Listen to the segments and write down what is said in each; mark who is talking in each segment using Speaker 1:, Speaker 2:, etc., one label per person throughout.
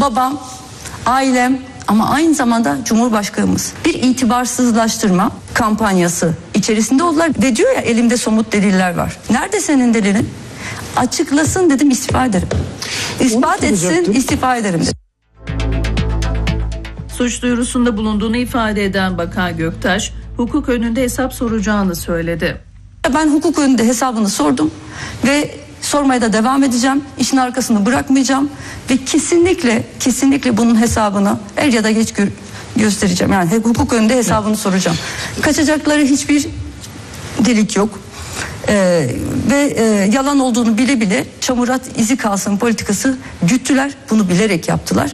Speaker 1: babam, ailem ama aynı zamanda Cumhurbaşkanımız bir itibarsızlaştırma kampanyası içerisinde oldular ve diyor ya elimde somut deliller var. Nerede senin delilin? Açıklasın dedim, istifa ederim. İspat etsin, istifa ederim dedim.
Speaker 2: Suç duyurusunda bulunduğunu ifade eden Bakan Göktaş, hukuk önünde hesap soracağını söyledi.
Speaker 1: Ben hukuk önünde hesabını sordum ve sormaya da devam edeceğim. İşin arkasını bırakmayacağım ve kesinlikle bunun hesabını er ya da geç göstereceğim. Yani hukuk önünde hesabını soracağım. Kaçacakları hiçbir delik yok. Ve yalan olduğunu bile bile çamurat izi kalsın politikası güttüler. Bunu bilerek yaptılar.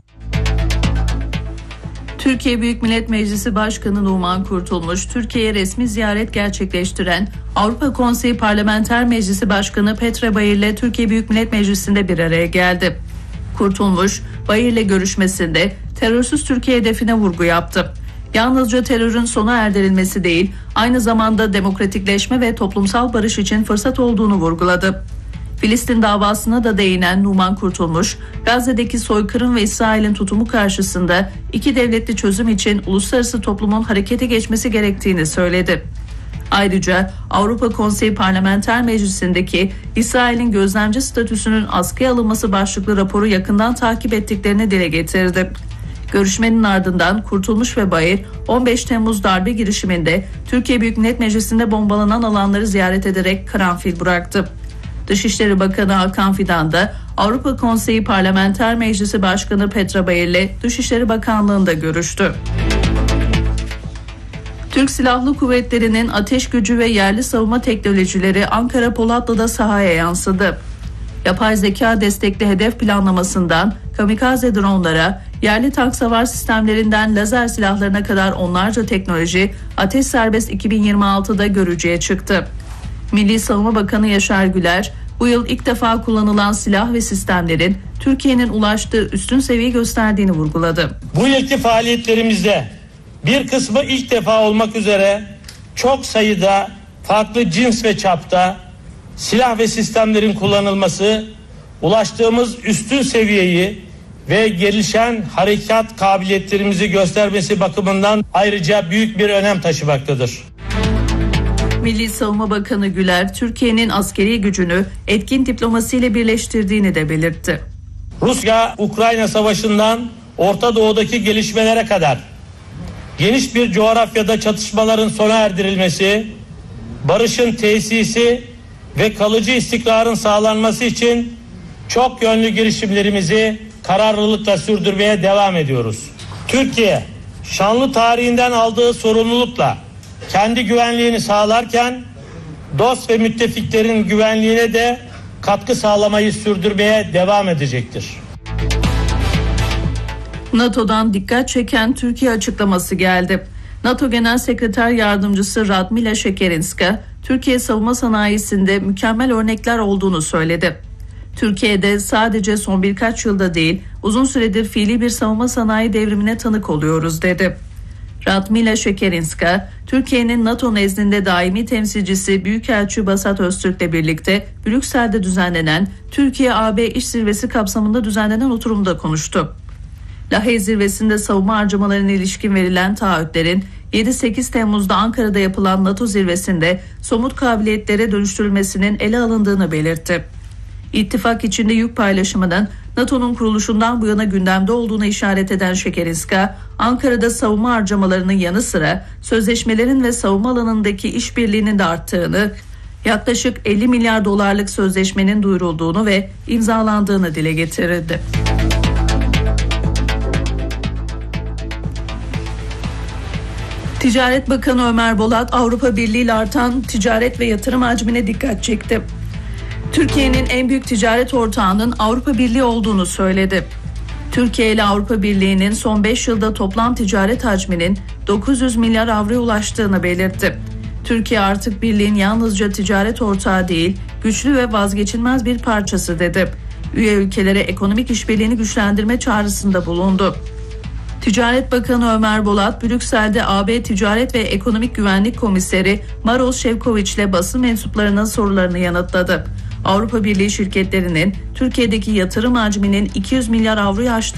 Speaker 2: Türkiye Büyük Millet Meclisi Başkanı Numan Kurtulmuş, Türkiye'ye resmi ziyaret gerçekleştiren Avrupa Konseyi Parlamenter Meclisi Başkanı Petra Bayır'la Türkiye Büyük Millet Meclisi'nde bir araya geldi. Kurtulmuş, Bayır'la görüşmesinde terörsüz Türkiye hedefine vurgu yaptı. Yalnızca terörün sona erdirilmesi değil, aynı zamanda demokratikleşme ve toplumsal barış için fırsat olduğunu vurguladı. Filistin davasına da değinen Numan Kurtulmuş, Gazze'deki soykırım ve İsrail'in tutumu karşısında iki devletli çözüm için uluslararası toplumun harekete geçmesi gerektiğini söyledi. Ayrıca Avrupa Konseyi Parlamenter Meclisi'ndeki İsrail'in gözlemci statüsünün askıya alınması başlıklı raporu yakından takip ettiklerini dile getirdi. Görüşmenin ardından Kurtulmuş ve Bayır 15 Temmuz darbe girişiminde Türkiye Büyük Millet Meclisi'nde bombalanan alanları ziyaret ederek karanfil bıraktı. Dışişleri Bakanı Hakan Fidan da Avrupa Konseyi Parlamenter Meclisi Başkanı Petra Bayır'la Dışişleri Bakanlığı'nda görüştü. Türk Silahlı Kuvvetleri'nin ateş gücü ve yerli savunma teknolojileri Ankara Polatlı'da sahaya yansıdı. Yapay zeka destekli hedef planlamasından kamikaze dronlara, yerli tank savar sistemlerinden lazer silahlarına kadar onlarca teknoloji Ateş Serbest 2026'da görücüye çıktı. Milli Savunma Bakanı Yaşar Güler, bu yıl ilk defa kullanılan silah ve sistemlerin Türkiye'nin ulaştığı üstün seviye gösterdiğini vurguladı.
Speaker 3: Bu yılki faaliyetlerimizde bir kısmı ilk defa olmak üzere çok sayıda farklı cins ve çapta silah ve sistemlerin kullanılması, ulaştığımız üstün seviyeyi ve gelişen harekat kabiliyetlerimizi göstermesi bakımından ayrıca büyük bir önem taşımaktadır.
Speaker 2: Milli Savunma Bakanı Güler, Türkiye'nin askeri gücünü etkin diplomasiyle birleştirdiğini de belirtti.
Speaker 3: Rusya-Ukrayna savaşından Orta Doğu'daki gelişmelere kadar geniş bir coğrafyada çatışmaların sona erdirilmesi, barışın tesisi ve kalıcı istikrarın sağlanması için çok yönlü girişimlerimizi kararlılıkla sürdürmeye devam ediyoruz. Türkiye, şanlı tarihinden aldığı sorumlulukla kendi güvenliğini sağlarken dost ve müttefiklerin güvenliğine de katkı sağlamayı sürdürmeye devam edecektir.
Speaker 2: NATO'dan dikkat çeken Türkiye açıklaması geldi. NATO Genel Sekreter Yardımcısı Radmila Şekerinska, Türkiye savunma sanayisinde mükemmel örnekler olduğunu söyledi. Türkiye'de sadece son birkaç yılda değil, uzun süredir fiili bir savunma sanayi devrimine tanık oluyoruz dedi. Radmila Şekerinska, Türkiye'nin NATO nezdinde daimi temsilcisi Büyükelçi Basat Öztürk'le birlikte Brüksel'de düzenlenen Türkiye-AB İş Zirvesi kapsamında düzenlenen oturumda konuştu. Lahey Zirvesi'nde savunma harcamalarına ilişkin verilen taahhütlerin 7-8 Temmuz'da Ankara'da yapılan NATO zirvesinde somut kabiliyetlere dönüştürülmesinin ele alındığını belirtti. İttifak içinde yük paylaşımının NATO'nun kuruluşundan bu yana gündemde olduğuna işaret eden Şekerinska, Ankara'da savunma harcamalarının yanı sıra sözleşmelerin ve savunma alanındaki işbirliğinin de arttığını, yaklaşık 50 milyar dolarlık sözleşmenin duyurulduğunu ve imzalandığını dile getirdi. Ticaret Bakanı Ömer Bolat, Avrupa Birliği ile artan ticaret ve yatırım hacmine dikkat çekti. Türkiye'nin en büyük ticaret ortağının Avrupa Birliği olduğunu söyledi. Türkiye ile Avrupa Birliği'nin son 5 yılda toplam ticaret hacminin 900 milyar avroya ulaştığını belirtti. Türkiye artık birliğin yalnızca ticaret ortağı değil, güçlü ve vazgeçilmez bir parçası dedi. Üye ülkelere ekonomik işbirliğini güçlendirme çağrısında bulundu. Ticaret Bakanı Ömer Bolat, Brüksel'de AB Ticaret ve Ekonomik Güvenlik Komiseri Maroš Šefčovič ile basın mensuplarının sorularını yanıtladı. Avrupa Birliği şirketlerinin Türkiye'deki yatırım hacminin 200 milyar avroyu aştığını